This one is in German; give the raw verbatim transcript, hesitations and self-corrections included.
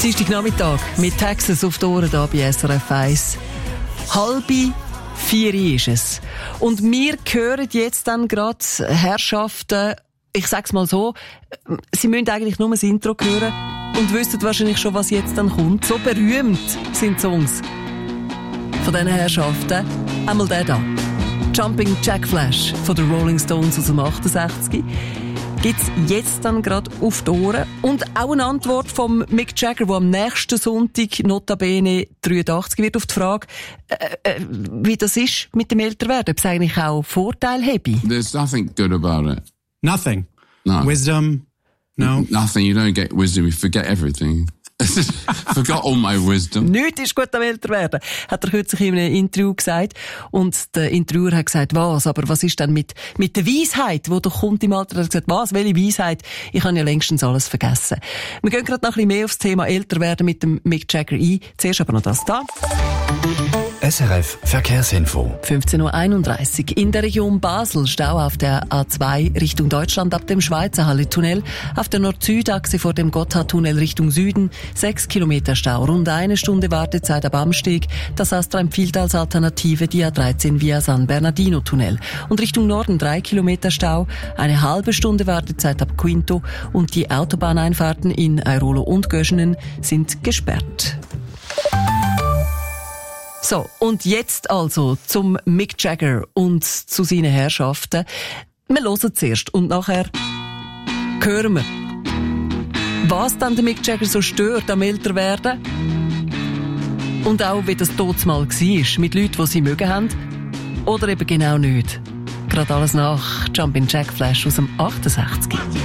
Dienstagnachmittag mit Texas auf die Ohren hier bei S R F eins. Halbe vier ist es. Und wir hören jetzt dann gerade Herrschaften, ich sag's mal so, sie müssen eigentlich nur das Intro hören und wissen wahrscheinlich schon, was jetzt dann kommt. So berühmt sind die Songs von diesen Herrschaften. Einmal der da. Jumping Jack Flash von den Rolling Stones aus dem achtundsechzig. Gibt's jetzt dann gerade auf die Ohren. Und auch eine Antwort vom Mick Jagger, der am nächsten Sonntag notabene dreiundachtzig wird, auf die Frage, äh, äh, wie das ist mit dem Älterwerden, ob es eigentlich auch Vorteile habe. There's nothing good about it. Nothing. No. Wisdom. No. Nothing. You don't get wisdom. You forget everything. Forgot all my wisdom. Nichts ist gut am Älterwerden, hat er kürzlich in einem Interview gesagt. Und der Interviewer hat gesagt, was? Aber was ist denn mit, mit der Weisheit, die doch kommt im Alter? Er hat gesagt, was? Welche Weisheit? Ich habe ja längstens alles vergessen. Wir gehen gerade noch ein bisschen mehr aufs Thema Älterwerden mit dem Mick Jagger ein. Zuerst aber noch das da. S R F Verkehrsinfo. fünfzehn Uhr einunddreißig. In der Region Basel Stau auf der A zwei Richtung Deutschland ab dem Schweizer Halle-Tunnel. Auf der Nord-Süd-Achse vor dem Gotthardtunnel Richtung Süden. Sechs Kilometer Stau. Rund eine Stunde Wartezeit ab Amsteg. Das Astra empfiehlt als Alternative die A dreizehn via San Bernardino-Tunnel. Und Richtung Norden drei Kilometer Stau. Eine halbe Stunde Wartezeit ab Quinto. Und die Autobahneinfahrten in Airolo und Göschenen sind gesperrt. So, und jetzt also zum Mick Jagger und zu seinen Herrschaften. Wir hören zuerst und nachher hören wir, was dann der Mick Jagger so stört am Älterwerden. Und auch, wie das damals war, mit Leuten, die sie mögen haben. Oder eben genau nicht. Gerade alles nach Jumping Jack Flash aus dem achtundsechzig.